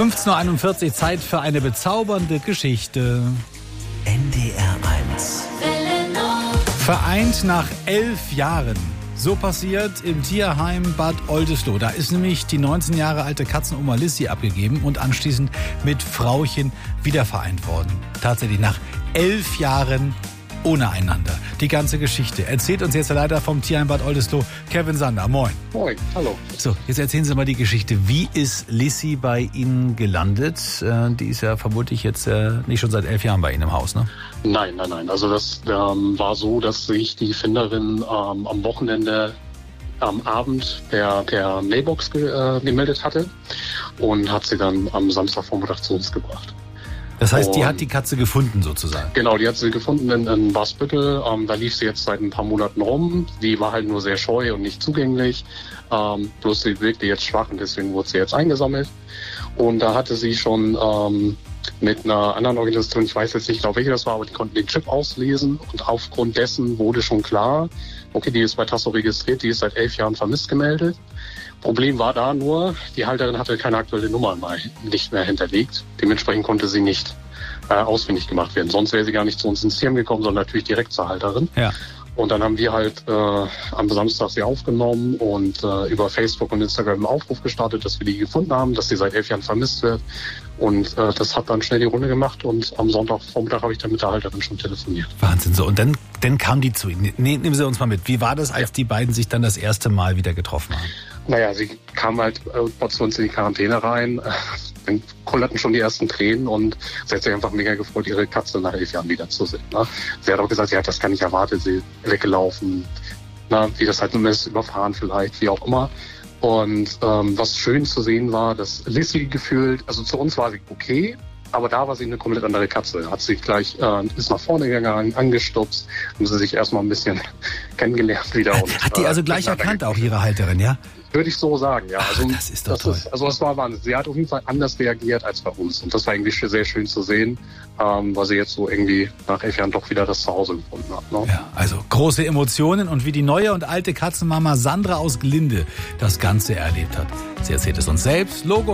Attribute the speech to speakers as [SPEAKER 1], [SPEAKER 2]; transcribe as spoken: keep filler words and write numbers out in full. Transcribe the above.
[SPEAKER 1] fünfzehn Uhr einundvierzig, Zeit für eine bezaubernde Geschichte.
[SPEAKER 2] N D R eins.
[SPEAKER 1] Vereint nach elf Jahren. So passiert im Tierheim Bad Oldesloe. Da ist nämlich die neunzehn Jahre alte Katzenoma Lissy abgegeben und anschließend mit Frauchen wieder vereint worden. Tatsächlich nach elf Jahren ohne einander. Die ganze Geschichte erzählt uns jetzt der Leiter vom Tierheim Bad Oldesloe, Kevin Sander. Moin.
[SPEAKER 3] Moin, hallo.
[SPEAKER 1] So, jetzt erzählen Sie mal die Geschichte. Wie ist Lissy bei Ihnen gelandet? Die ist ja vermutlich jetzt nicht schon seit elf Jahren bei Ihnen im Haus, ne?
[SPEAKER 3] Nein, nein, nein. Also das ähm, war so, dass sich die Finderin ähm, am Wochenende am Abend per, per Mailbox ge, äh, gemeldet hatte und hat sie dann am Samstagvormittag zu uns gebracht.
[SPEAKER 1] Das heißt, die
[SPEAKER 3] und,
[SPEAKER 1] hat die Katze gefunden sozusagen?
[SPEAKER 3] Genau, die hat sie gefunden in, in Basbüttel. Ähm, da lief sie jetzt seit ein paar Monaten rum. Die war halt nur sehr scheu und nicht zugänglich. Ähm, bloß sie wirkte jetzt schwach und deswegen wurde sie jetzt eingesammelt. Und da hatte sie schon ähm, mit einer anderen Organisation, ich weiß jetzt nicht genau welche das war, aber die konnten den Chip auslesen. Und aufgrund dessen wurde schon klar, okay, die ist bei Tasso registriert, die ist seit elf Jahren vermisst gemeldet. Problem war da nur, die Halterin hatte keine aktuelle Nummer mehr, nicht mehr hinterlegt. Dementsprechend konnte sie nicht äh, ausfindig gemacht werden. Sonst wäre sie gar nicht zu uns ins Team gekommen, sondern natürlich direkt zur Halterin.
[SPEAKER 1] Ja.
[SPEAKER 3] Und dann haben wir halt äh, am Samstag sie aufgenommen und äh, über Facebook und Instagram einen Aufruf gestartet, dass wir die gefunden haben, dass sie seit elf Jahren vermisst wird. Und äh, das hat dann schnell die Runde gemacht und am Sonntagvormittag habe ich dann mit der Halterin schon telefoniert.
[SPEAKER 1] Wahnsinn, so. Und dann, dann kam die zu Ihnen. Nee, nehmen Sie uns mal mit. Wie war das, als die beiden sich dann das erste Mal wieder getroffen haben?
[SPEAKER 3] Naja, sie kam halt äh, zu uns in die Quarantäne rein. Äh, dann kullerten schon die ersten Tränen und sie hat sich einfach mega gefreut, ihre Katze nach elf Jahren wiederzusehen. Ne? Sie hat auch gesagt, sie hat das gar nicht erwartet, sie ist weggelaufen, na, wie das halt nun ist, überfahren vielleicht, wie auch immer. Und ähm, was schön zu sehen war, dass Lissy gefühlt, also zu uns war sie okay, aber da war sie eine komplett andere Katze. Hat sie gleich, äh, ist nach vorne gegangen, angestupst, haben sie sich erstmal ein bisschen kennengelernt wieder. Und,
[SPEAKER 1] hat die also gleich äh, erkannt, auch ihre Halterin, ja?
[SPEAKER 3] Würde ich so sagen, ja.
[SPEAKER 1] Ach,
[SPEAKER 3] also,
[SPEAKER 1] das ist doch
[SPEAKER 3] das
[SPEAKER 1] toll.
[SPEAKER 3] Ist, also das war Wahnsinn. Sie hat auf jeden Fall anders reagiert als bei uns. Und das war irgendwie sehr schön zu sehen, ähm, weil sie jetzt so irgendwie nach elf Jahren doch wieder das Zuhause gefunden hat. Ne?
[SPEAKER 1] Ja, also große Emotionen und wie die neue und alte Katzenmama Sandra aus Glinde das Ganze erlebt hat. Sie erzählt es uns selbst. Logo